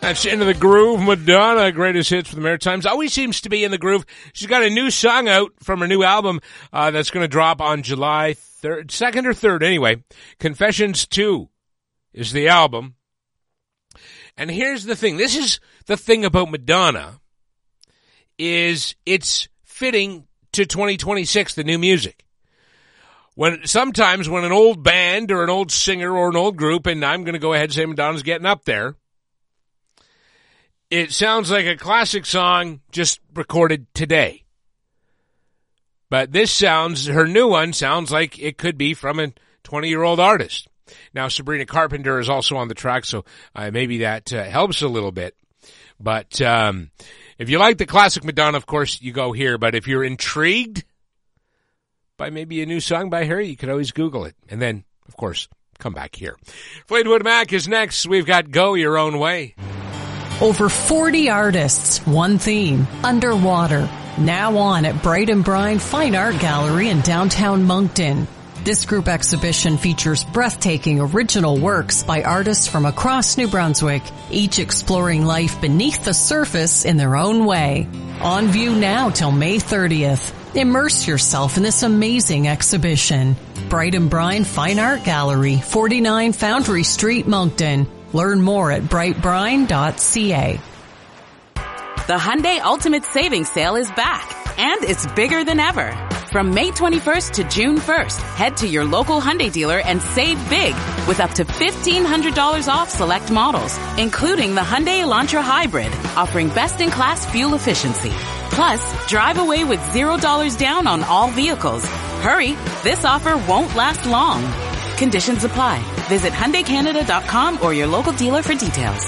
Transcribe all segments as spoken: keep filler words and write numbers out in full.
That's Into the Groove. Madonna, greatest hits for the Maritimes. Always seems to be in the groove. She's got a new song out from her new album uh, that's going to drop on July third, second or third anyway. Confessions two is the album. And here's the thing. This is the thing about Madonna, is it's fitting to twenty twenty-six, the new music. When sometimes when an old band or an old singer or an old group, and I'm going to go ahead and say Madonna's getting up there, it sounds like a classic song just recorded today. But this sounds, her new one sounds like it could be from a twenty-year-old artist. Now, Sabrina Carpenter is also on the track, so uh, maybe that uh, helps a little bit. But um, if you like the classic Madonna, of course, you go here. But if you're intrigued by maybe a new song by her, you could always Google it. And then, of course, come back here. Fleetwood Mac is next. We've got Go Your Own Way. Over forty artists, one theme, underwater. Now on at Bright and Brine Fine Art Gallery in downtown Moncton. This group exhibition features breathtaking original works by artists from across New Brunswick, each exploring life beneath the surface in their own way. On view now till May thirtieth. Immerse yourself in this amazing exhibition. Bright and Brine Fine Art Gallery, forty-nine Foundry Street, Moncton. Learn more at bright brine dot c a. The Hyundai Ultimate Savings Sale is back, and it's bigger than ever. From May twenty-first to June first, head to your local Hyundai dealer and save big with up to fifteen hundred dollars off select models, including the Hyundai Elantra Hybrid, offering best-in-class fuel efficiency. Plus, drive away with zero dollars down on all vehicles. Hurry, this offer won't last long. Conditions apply. Visit Hyundai Canada dot com or your local dealer for details.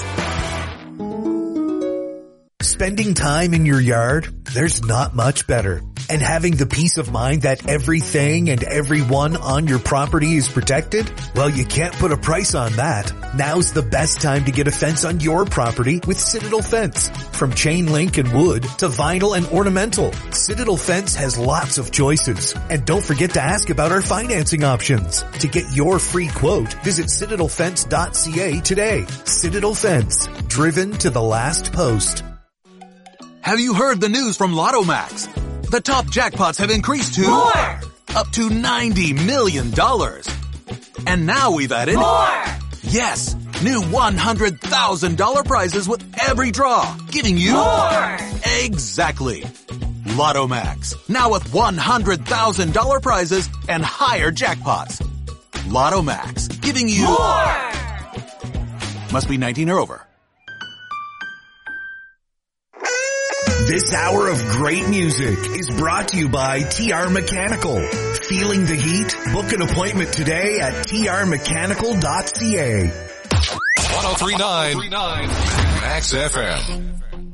Spending time in your yard? There's not much better. And having the peace of mind that everything and everyone on your property is protected? Well, you can't put a price on that. Now's the best time to get a fence on your property with Citadel Fence. From chain link and wood to vinyl and ornamental, Citadel Fence has lots of choices. And don't forget to ask about our financing options. To get your free quote, visit citadel fence dot c a today. Citadel Fence, driven to the last post. Have you heard the news from Lotto Max? The top jackpots have increased to more, up to ninety million dollars. And now we've added more. Yes, new one hundred thousand dollars prizes with every draw, giving you more. Exactly. Lotto Max, now with one hundred thousand dollars prizes and higher jackpots. Lotto Max, giving you more. Must be nineteen or over. This hour of great music is brought to you by T R Mechanical. Feeling the heat? Book an appointment today at t r mechanical dot c a. one oh three point nine Max F M.